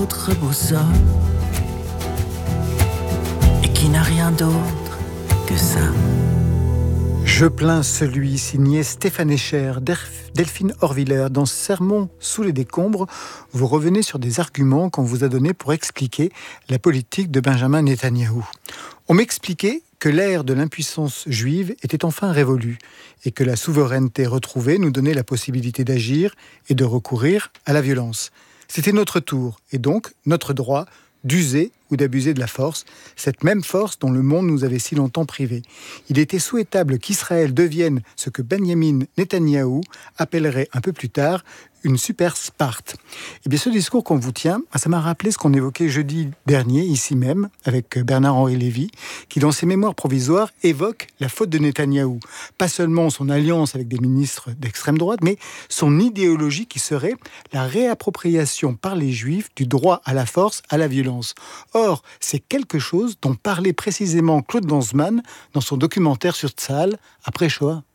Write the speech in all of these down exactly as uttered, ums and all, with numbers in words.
autre boussole et qui n'a rien d'autre que ça. Je plains celui signé Stéphane Escher, Delphine Horviller. Dans Sermon sous les décombres, vous revenez sur des arguments qu'on vous a donnés pour expliquer la politique de Benjamin Netanyahou. On m'expliquait que l'ère de l'impuissance juive était enfin révolue et que la souveraineté retrouvée nous donnait la possibilité d'agir et de recourir à la violence. C'était notre tour et donc notre droit d'user ou d'abuser de la force, cette même force dont le monde nous avait si longtemps privés. Il était souhaitable qu'Israël devienne ce que Benjamin Netanyahou appellerait un peu plus tard une super Sparte. Et bien ce discours qu'on vous tient, ça m'a rappelé ce qu'on évoquait jeudi dernier, ici même, avec Bernard-Henri Lévy, qui dans ses mémoires provisoires évoque la faute de Netanyahou. Pas seulement son alliance avec des ministres d'extrême droite, mais son idéologie qui serait la réappropriation par les Juifs du droit à la force, à la violence. Or, c'est quelque chose dont parlait précisément Claude Lanzmann dans son documentaire sur Tzahal, après Shoah.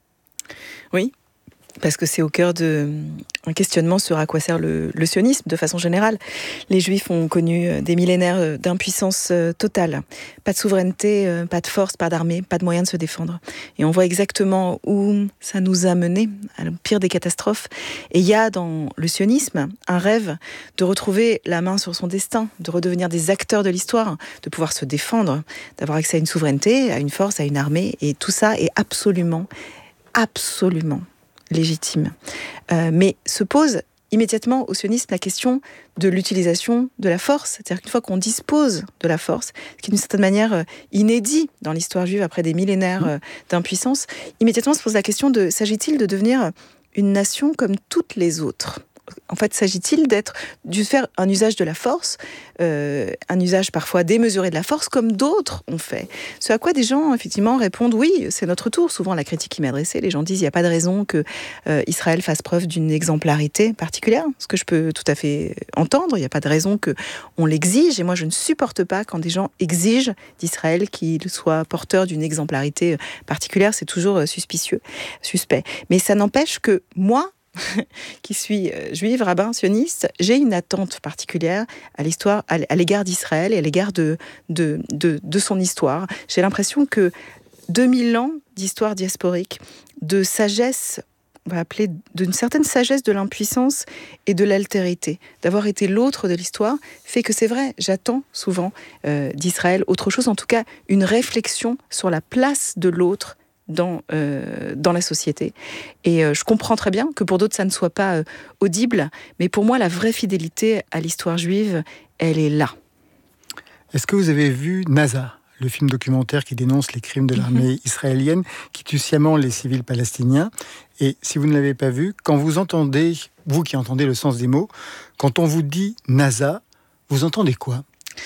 Oui, parce que c'est au cœur d'un questionnement sur à quoi sert le, le sionisme de façon générale. Les Juifs ont connu des millénaires d'impuissance totale. Pas de souveraineté, pas de force, pas d'armée, pas de moyens de se défendre. Et on voit exactement où ça nous a menés, à la pire des catastrophes. Et il y a dans le sionisme un rêve de retrouver la main sur son destin, de redevenir des acteurs de l'histoire, de pouvoir se défendre, d'avoir accès à une souveraineté, à une force, à une armée. Et tout ça est absolument, absolument légitime. Euh, mais se pose immédiatement au sionisme la question de l'utilisation de la force. C'est-à-dire qu'une fois qu'on dispose de la force, ce qui est d'une certaine manière euh, inédit dans l'histoire juive après des millénaires euh, d'impuissance, immédiatement se pose la question de s'agit-il de devenir une nation comme toutes les autres ? En fait, s'agit-il d'être, de faire un usage de la force, euh, un usage parfois démesuré de la force, comme d'autres ont fait. Ce à quoi des gens, effectivement, répondent « oui, c'est notre tour ». Souvent, la critique qui m'est adressée, les gens disent « il n'y a pas de raison que euh, Israël fasse preuve d'une exemplarité particulière », ce que je peux tout à fait entendre. Il n'y a pas de raison qu'on l'exige. Et moi, je ne supporte pas quand des gens exigent d'Israël qu'il soit porteur d'une exemplarité particulière. C'est toujours suspicieux, suspect. Mais ça n'empêche que moi, qui suis juive, rabbin, sioniste, j'ai une attente particulière à l'histoire, à l'égard d'Israël et à l'égard de, de, de, de son histoire. J'ai l'impression que deux mille ans d'histoire diasporique, de sagesse, on va appeler d'une certaine sagesse de l'impuissance et de l'altérité, d'avoir été l'autre de l'histoire, fait que c'est vrai, j'attends souvent euh, d'Israël autre chose, en tout cas une réflexion sur la place de l'autre Dans, euh, dans la société. Et euh, je comprends très bien que pour d'autres, ça ne soit pas euh, audible, mais pour moi, la vraie fidélité à l'histoire juive, elle est là. Est-ce que vous avez vu NASA, le film documentaire qui dénonce les crimes de l'armée mm-hmm. israélienne, qui tue sciemment les civils palestiniens ? Et si vous ne l'avez pas vu, quand vous entendez, vous qui entendez le sens des mots, quand on vous dit NASA, vous entendez quoi ?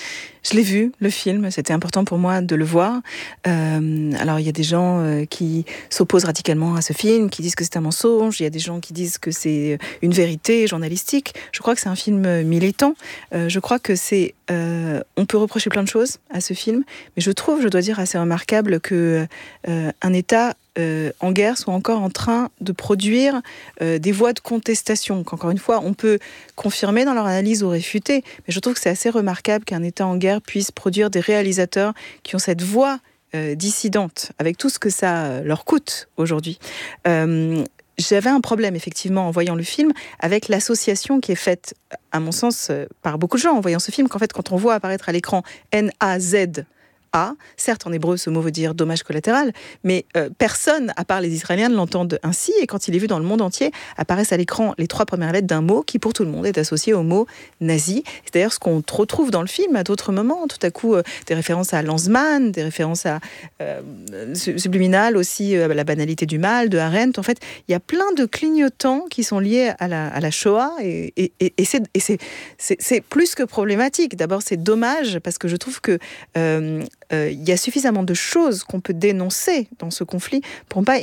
Je l'ai vu, le film, c'était important pour moi de le voir. Euh, alors, il y a des gens euh, qui s'opposent radicalement à ce film, qui disent que c'est un mensonge. Il y a des gens qui disent que c'est une vérité journalistique. Je crois que c'est un film militant. Euh, je crois que c'est... Euh, on peut reprocher plein de choses à ce film, mais je trouve, je dois dire, assez remarquable que euh, un État Euh, en guerre soit encore en train de produire euh, des voies de contestation, qu'encore une fois, on peut confirmer dans leur analyse ou réfuter, mais je trouve que c'est assez remarquable qu'un État en guerre puisse produire des réalisateurs qui ont cette voix euh, dissidente, avec tout ce que ça euh, leur coûte aujourd'hui. Euh, J'avais un problème, effectivement, en voyant le film, avec l'association qui est faite, à mon sens, euh, par beaucoup de gens en voyant ce film, qu'en fait, quand on voit apparaître à l'écran N A Z A, certes en hébreu ce mot veut dire dommage collatéral, mais euh, personne, à part les Israéliens, ne l'entendent ainsi, et quand il est vu dans le monde entier, apparaissent à l'écran les trois premières lettres d'un mot qui pour tout le monde est associé au mot nazi. C'est d'ailleurs ce qu'on retrouve dans le film à d'autres moments, tout à coup euh, des références à Lanzmann, des références à euh, subliminales aussi, euh, la banalité du mal, de Arendt. En fait, il y a plein de clignotants qui sont liés à la, à la Shoah, et, et, et, et, c'est, et c'est, c'est, c'est plus que problématique. D'abord, c'est dommage, parce que je trouve que euh, il euh, y a suffisamment de choses qu'on peut dénoncer dans ce conflit pour ne pas é-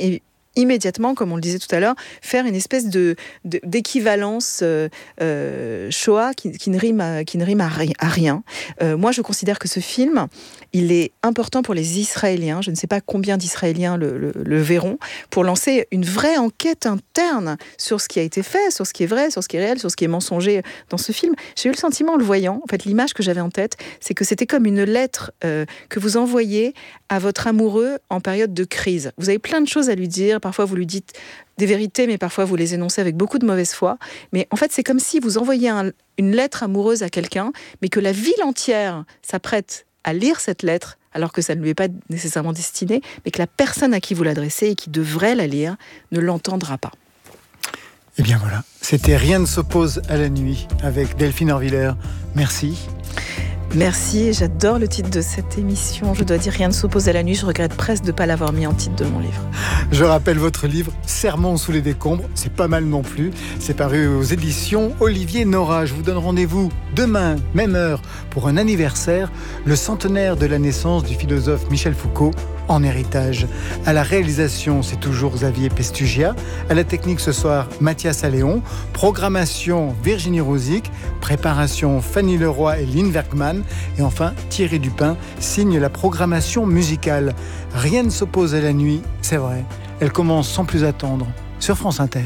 immédiatement, comme on le disait tout à l'heure, faire une espèce de, de, d'équivalence euh, euh, Shoah qui, qui ne rime à, qui ne rime à, ri- à rien. Euh, moi, je considère que ce film, il est important pour les Israéliens, je ne sais pas combien d'Israéliens le, le, le verront, pour lancer une vraie enquête interne sur ce qui a été fait, sur ce qui est vrai, sur ce qui est réel, sur ce qui est mensonger dans ce film. J'ai eu le sentiment, en le voyant, en fait, l'image que j'avais en tête, c'est que c'était comme une lettre euh, que vous envoyez à votre amoureux en période de crise. Vous avez plein de choses à lui dire, parfois vous lui dites des vérités, mais parfois vous les énoncez avec beaucoup de mauvaise foi. Mais en fait, c'est comme si vous envoyiez un, une lettre amoureuse à quelqu'un, mais que la ville entière s'apprête à lire cette lettre, alors que ça ne lui est pas nécessairement destiné, mais que la personne à qui vous l'adressez et qui devrait la lire ne l'entendra pas. Eh bien voilà, c'était Rien ne s'oppose à la nuit avec Delphine Orviller. Merci. Merci, j'adore le titre de cette émission. Je dois dire, Rien ne s'oppose à la nuit. Je regrette presque de ne pas l'avoir mis en titre de mon livre. Je rappelle votre livre Sermon sous les décombres. C'est pas mal non plus. C'est paru aux éditions Olivier Nora. Je vous donne rendez-vous demain, même heure, pour un anniversaire, le centenaire de la naissance du philosophe Michel Foucault, en héritage. À la réalisation, c'est toujours Xavier Pestugia. À la technique ce soir, Mathias Alléon. Programmation, Virginie Rosic. Préparation, Fanny Leroy et Lynn Werkman. Et enfin, Thierry Dupin signe la programmation musicale. Rien ne s'oppose à la nuit, c'est vrai. Elle commence sans plus attendre sur France Inter.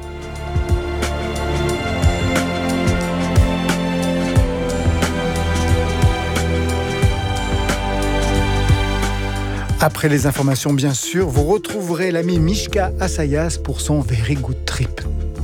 Après les informations, bien sûr, vous retrouverez l'ami Mishka Assayas pour son Very Good Trip.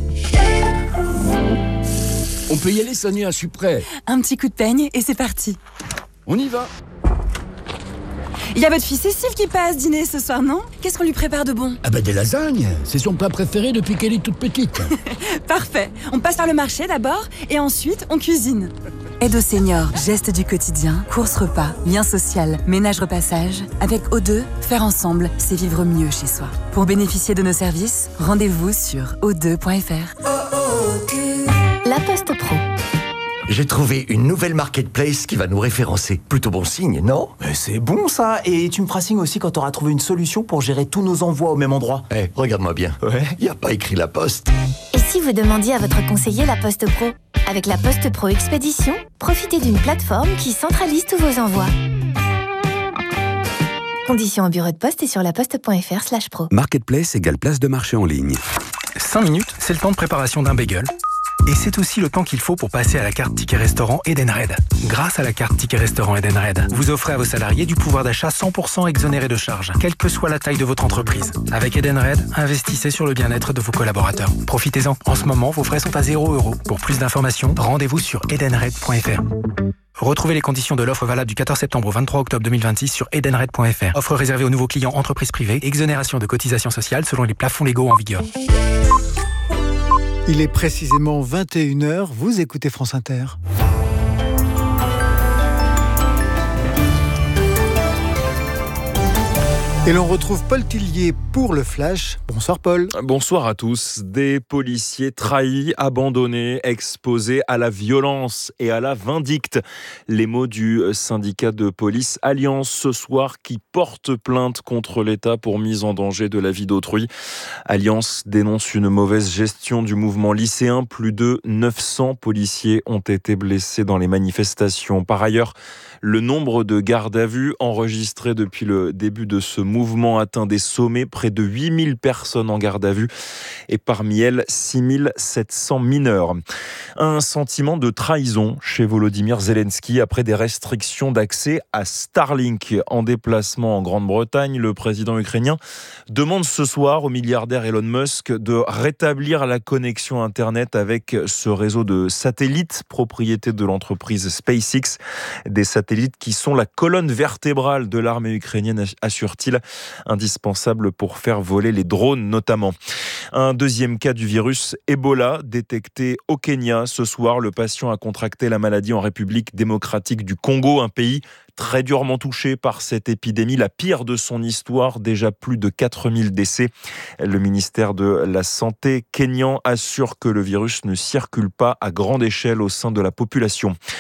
On peut y aller, Sonia, je suis prêt. Un petit coup de peigne et c'est parti. On y va. Il y a votre fille Cécile qui passe dîner ce soir, non? Qu'est-ce qu'on lui prépare de bon? Ah bah des lasagnes, c'est son plat préféré depuis qu'elle est toute petite. Parfait, on passe par le marché d'abord et ensuite on cuisine. Aide aux seniors, gestes du quotidien, courses repas, lien social, ménage repassage. Avec O deux, faire ensemble, c'est vivre mieux chez soi. Pour bénéficier de nos services, rendez-vous sur o deux point f r. La Poste Pro. J'ai trouvé une nouvelle marketplace qui va nous référencer. Plutôt bon signe, non? Mais c'est bon ça. Et tu me feras signe aussi quand t'auras trouvé une solution pour gérer tous nos envois au même endroit. Eh, hey, regarde-moi bien. Ouais. Y a pas écrit La Poste. Et si vous demandiez à votre conseiller La Poste Pro? Avec La Poste Pro Expédition, profitez d'une plateforme qui centralise tous vos envois. Conditions au bureau de poste et sur laposte.fr slash pro. Marketplace égale place de marché en ligne. cinq minutes, c'est le temps de préparation d'un bagel. Et c'est aussi le temps qu'il faut pour passer à la carte Ticket Restaurant Edenred. Grâce à la carte Ticket Restaurant Edenred, vous offrez à vos salariés du pouvoir d'achat cent pour cent exonéré de charges, quelle que soit la taille de votre entreprise. Avec Edenred, investissez sur le bien-être de vos collaborateurs. Profitez-en. En ce moment, vos frais sont à zéro euro. Pour plus d'informations, rendez-vous sur edenred point f r. Retrouvez les conditions de l'offre valable du quatorze septembre au vingt-trois octobre deux mille vingt-six sur edenred point f r. Offre réservée aux nouveaux clients entreprises privées, exonération de cotisations sociales selon les plafonds légaux en vigueur. Il est précisément vingt et une heures, vous écoutez France Inter. Et l'on retrouve Paul Tillier pour le Flash. Bonsoir Paul. Bonsoir à tous. Des policiers trahis, abandonnés, exposés à la violence et à la vindicte. Les mots du syndicat de police Alliance ce soir qui porte plainte contre l'État pour mise en danger de la vie d'autrui. Alliance dénonce une mauvaise gestion du mouvement lycéen. Plus de neuf cents policiers ont été blessés dans les manifestations. Par ailleurs, le nombre de gardes à vue enregistrés depuis le début de ce mouvement atteint des sommets. Près de huit mille personnes en garde à vue et parmi elles six mille sept cents mineurs. Un sentiment de trahison chez Volodymyr Zelensky après des restrictions d'accès à Starlink. En déplacement en Grande-Bretagne, le président ukrainien demande ce soir au milliardaire Elon Musk de rétablir la connexion Internet avec ce réseau de satellites, propriété de l'entreprise SpaceX. Des satellites qui sont la colonne vertébrale de l'armée ukrainienne, assure-t-il, indispensable pour faire voler les drones notamment. Un deuxième cas du virus Ebola détecté au Kenya. Ce soir, le patient a contracté la maladie en République démocratique du Congo, un pays très durement touché par cette épidémie, la pire de son histoire, déjà plus de quatre mille décès. Le ministère de la Santé kényan assure que le virus ne circule pas à grande échelle au sein de la population.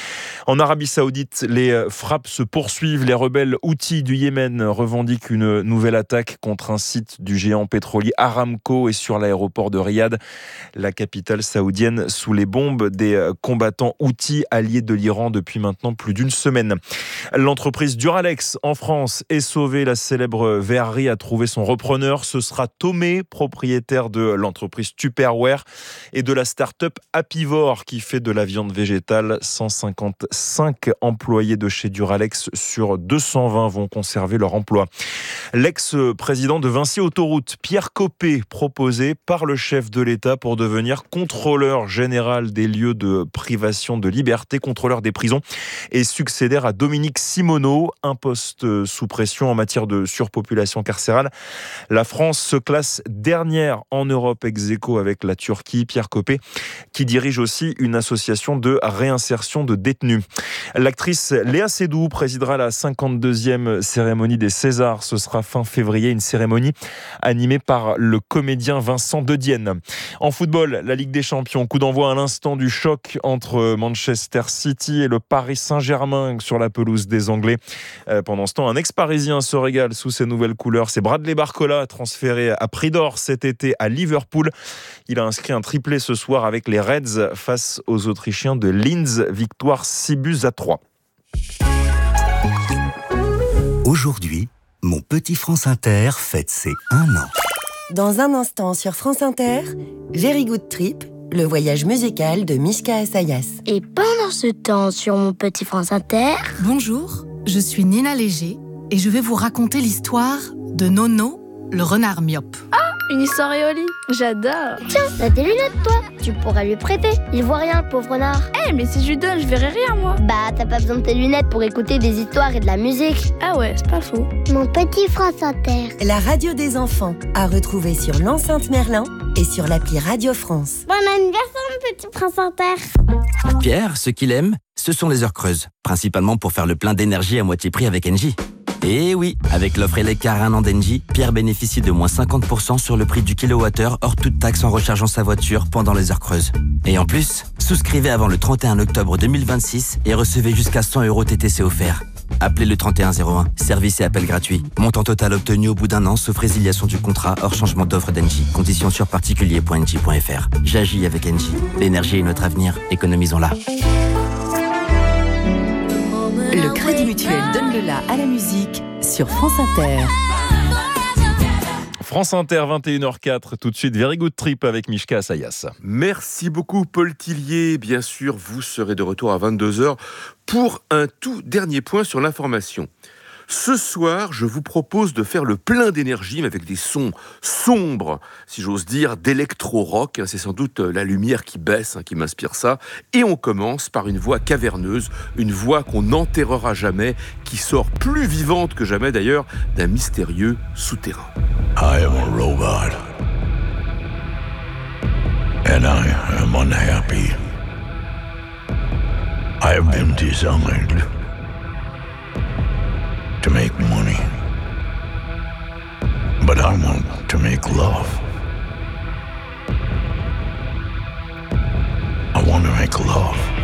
En Arabie Saoudite, les frappes se poursuivent. Les rebelles Houthis du Yémen revendiquent une nouvelle attaque contre un site du géant pétrolier Aramco et sur l'aéroport de Riyad, la capitale saoudienne, sous les bombes des combattants Houthis alliés de l'Iran depuis maintenant plus d'une semaine. L'entreprise Duralex en France est sauvée. La célèbre verrerie a trouvé son repreneur. Ce sera Tomé, propriétaire de l'entreprise Tupperware et de la start-up Apivore qui fait de la viande végétale. cent cinquante-cinq employés de chez Duralex sur deux cent vingt vont conserver leur emploi. L'ex-président de Vinci Autoroute, Pierre Copé, proposé par le chef de l'État pour devenir contrôleur général des lieux de privation de liberté, contrôleur des prisons, et succéder à Dominique Simoneau, un poste sous pression en matière de surpopulation carcérale. La France se classe dernière en Europe ex aequo avec la Turquie. Pierre Copé, qui dirige aussi une association de réinsertion de détenus. L'actrice Léa Seydoux présidera la cinquante-deuxième cérémonie des Césars. Ce sera fin février, une cérémonie animée par le comédien Vincent Dedienne. En football, la Ligue des Champions, coup d'envoi à l'instant du choc entre Manchester City et le Paris Saint-Germain sur la pelouse des Anglais. Euh, pendant ce temps, un ex-parisien se régale sous ses nouvelles couleurs. C'est Bradley Barcola, transféré à prix d'or cet été à Liverpool. Il a inscrit un triplé ce soir avec les Reds face aux Autrichiens de Linz. Victoire six buts à trois. Aujourd'hui, mon petit France Inter fête ses un an. Dans un instant sur France Inter, Very Good Trip, le voyage musical de Mishka Assayas. Et pendant ce temps sur mon petit France Inter... Bonjour, je suis Nina Léger et je vais vous raconter l'histoire de Nono, le renard myope. Ah, une histoire éolie, j'adore. Tiens, t'as des lunettes toi, tu pourrais lui prêter. Il voit rien, le pauvre renard. Eh, hey, mais si je lui donne, je verrai rien moi. Bah, t'as pas besoin de tes lunettes pour écouter des histoires et de la musique. Ah ouais, c'est pas faux. Mon petit France Inter. La radio des enfants, à retrouver sur l'enceinte Merlin et sur l'appli Radio France. Bon anniversaire, mon petit France Inter. Pierre, ce qu'il aime, ce sont les heures creuses. Principalement pour faire le plein d'énergie à moitié prix avec Engie. Et oui, avec l'offre Eleccar un an d'Engie, Pierre bénéficie de moins cinquante pour cent sur le prix du kilowattheure hors toute taxe en rechargeant sa voiture pendant les heures creuses. Et en plus, souscrivez avant le trente et un octobre deux mille vingt-six et recevez jusqu'à cent euros T T C offerts. Appelez le trente et un zéro un, service et appel gratuit. Montant total obtenu au bout d'un an, sauf résiliation du contrat hors changement d'offre d'Engie. Conditions sur particulier point engie point f r. J'agis avec Engie. L'énergie est notre avenir, économisons-la. Le Crédit Mutuel donne le la à la musique sur France Inter. France Inter, vingt et une heures quatre, tout de suite, Very Good Trip avec Mishka Assayas. Merci beaucoup Paul Tillier. Bien sûr, vous serez de retour à vingt-deux heures pour un tout dernier point sur l'information. Ce soir, je vous propose de faire le plein d'énergie, mais avec des sons sombres, si j'ose dire, d'électro-rock. C'est sans doute la lumière qui baisse hein, qui m'inspire ça. Et on commence par une voix caverneuse, une voix qu'on n'enterrera jamais, qui sort plus vivante que jamais d'ailleurs d'un mystérieux souterrain. I am a robot. And I am unhappy. I have been designed to make money, but I want to make love. I want to make love.